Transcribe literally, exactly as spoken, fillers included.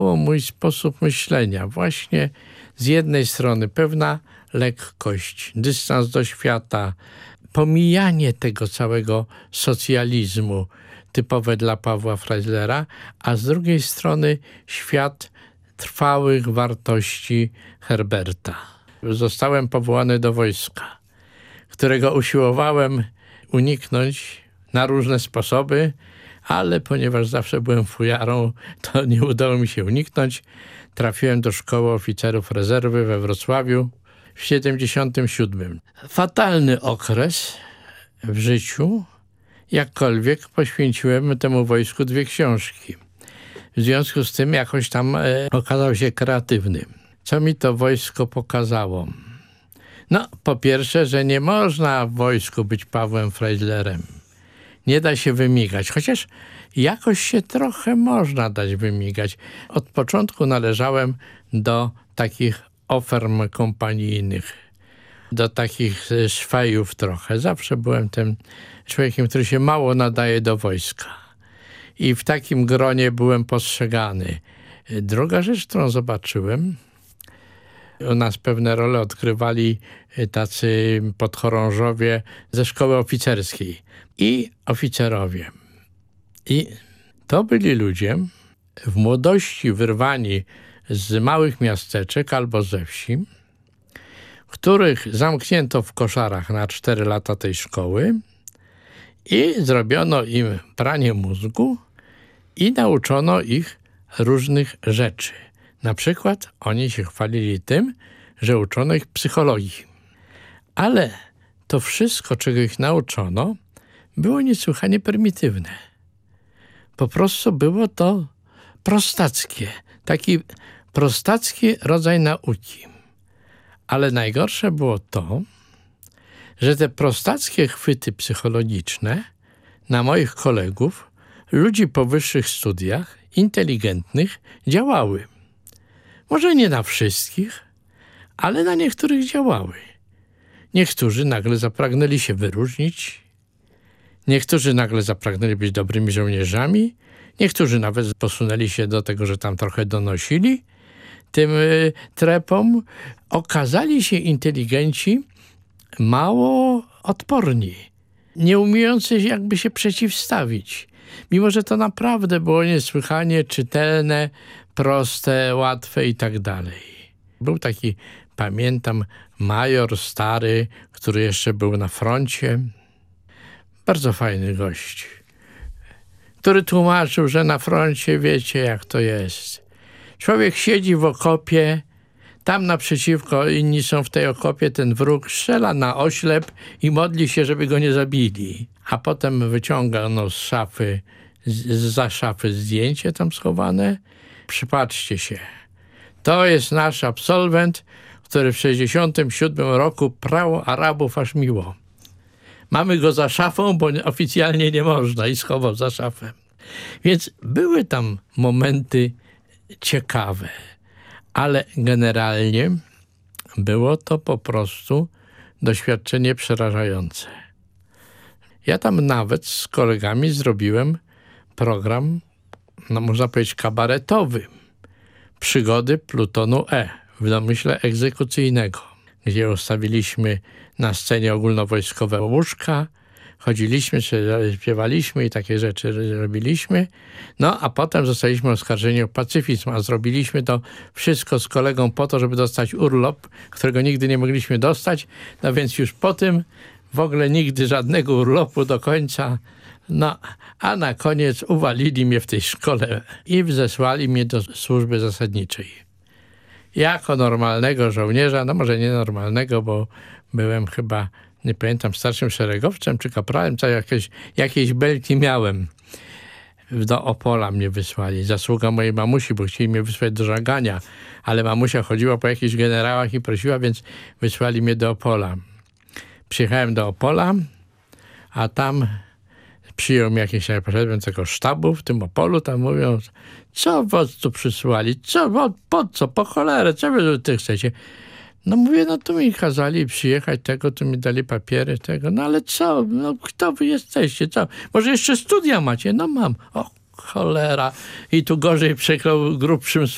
mój sposób myślenia. Właśnie z jednej strony pewna lekkość, dystans do świata, pomijanie tego całego socjalizmu typowe dla Pawła Freislera, a z drugiej strony świat trwałych wartości Herberta. Zostałem powołany do wojska, którego usiłowałem uniknąć na różne sposoby, ale ponieważ zawsze byłem fujarą, to nie udało mi się uniknąć. Trafiłem do Szkoły Oficerów Rezerwy we Wrocławiu w siedemdziesiątym siódmym. Fatalny okres w życiu, jakkolwiek poświęciłem temu wojsku dwie książki. W związku z tym jakoś tam e, okazał się kreatywny. Co mi to wojsko pokazało? No, po pierwsze, że nie można w wojsku być Pawłem Freislerem. Nie da się wymigać, chociaż jakoś się trochę można dać wymigać. Od początku należałem do takich oferm kompanijnych, do takich szwejów trochę. Zawsze byłem tym człowiekiem, który się mało nadaje do wojska. I w takim gronie byłem postrzegany. Druga rzecz, którą zobaczyłem, u nas pewne role odgrywali tacy podchorążowie ze szkoły oficerskiej i oficerowie. I to byli ludzie w młodości wyrwani z małych miasteczek albo ze wsi, których zamknięto w koszarach na cztery lata tej szkoły i zrobiono im pranie mózgu i nauczono ich różnych rzeczy. Na przykład oni się chwalili tym, że uczono ich psychologii. Ale to wszystko, czego ich nauczono, było niesłychanie prymitywne. Po prostu było to prostackie, taki prostacki rodzaj nauki. Ale najgorsze było to, że te prostackie chwyty psychologiczne na moich kolegów, ludzi po wyższych studiach, inteligentnych, działały. Może nie na wszystkich, ale na niektórych działały. Niektórzy nagle zapragnęli się wyróżnić, niektórzy nagle zapragnęli być dobrymi żołnierzami, niektórzy nawet posunęli się do tego, że tam trochę donosili tym y, trepom. Okazali się inteligenci mało odporni, nie umiejący jakby się przeciwstawić. Mimo że to naprawdę było niesłychanie czytelne, proste, łatwe i tak dalej. Był taki, pamiętam, major stary, który jeszcze był na froncie. Bardzo fajny gość, który tłumaczył, że na froncie wiecie, jak to jest. Człowiek siedzi w okopie, tam naprzeciwko inni są w tej okopie, ten wróg strzela na oślep i modli się, żeby go nie zabili. A potem wyciąga no, z szafy, za szafy zdjęcie tam schowane. Przypatrzcie się. To jest nasz absolwent, który w sześćdziesiątym siódmym roku prał Arabów aż miło. Mamy go za szafą, bo oficjalnie nie można i schował za szafę. Więc były tam momenty ciekawe, ale generalnie było to po prostu doświadczenie przerażające. Ja tam nawet z kolegami zrobiłem program, no można powiedzieć kabaretowy, Przygody Plutonu E w domyśle egzekucyjnego, gdzie ustawiliśmy na scenie ogólnowojskowe łóżka, chodziliśmy, śpiewaliśmy i takie rzeczy robiliśmy. No a potem zostaliśmy oskarżeni o pacyfizm, a zrobiliśmy to wszystko z kolegą po to, żeby dostać urlop, którego nigdy nie mogliśmy dostać. No więc już po tym w ogóle nigdy żadnego urlopu do końca. No, a na koniec uwalili mnie w tej szkole i zesłali mnie do służby zasadniczej. Jako normalnego żołnierza, no może nie normalnego, bo byłem chyba, nie pamiętam, starszym szeregowcem czy kapralem, co jakieś, jakieś belki miałem. Do Opola mnie wysłali. Zasługa mojej mamusi, bo chcieli mnie wysłać do żagania, ale mamusia chodziła po jakichś generałach i prosiła, więc wysłali mnie do Opola. Przyjechałem do Opola, a tam przyjął mnie jakiś, jak poszedłem do tego sztabu w tym Opolu, tam mówią, co was tu przysłali, co, po co, po cholerę, co wy tu chcecie? No mówię, no tu mi kazali przyjechać tego, tu mi dali papiery tego, no ale co, no kto wy jesteście, co? Może jeszcze studia macie? No mam. O cholera. I tu gorzej przeklął grubszym